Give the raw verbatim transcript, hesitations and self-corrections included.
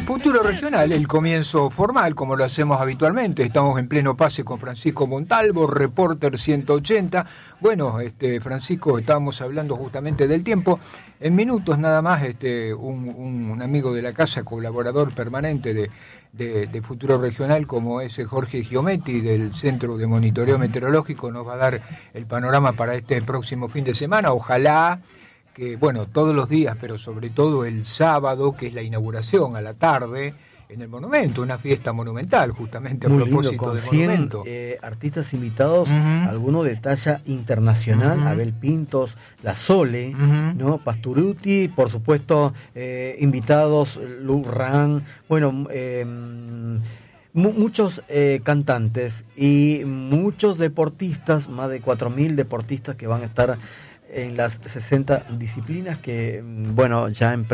Futuro Regional, el comienzo formal, como lo hacemos habitualmente. Estamos en pleno pase con Francisco Montalvo, Reporter ciento ochenta. Bueno, este, Francisco, estábamos hablando justamente del tiempo. En minutos nada más, este, un, un amigo de la casa, colaborador permanente de, de, de Futuro Regional, como es Jorge Giometti, del Centro de Monitoreo Meteorológico, nos va a dar el panorama para este próximo fin de semana. Ojalá que, bueno, todos los días, pero sobre todo el sábado, que es la inauguración a la tarde, en el monumento, una fiesta monumental, justamente a Muy propósito lindo, con del cien monumento. Eh, artistas invitados, Uh-huh. algunos de talla internacional, uh-huh. Abel Pintos, La Sole, uh-huh. ¿no? Pasturuti, por supuesto, eh, invitados, Lu Ran, bueno, eh, mu- muchos eh, cantantes y muchos deportistas, más de cuatro mil deportistas que van a estar en las sesenta disciplinas que, bueno, ya en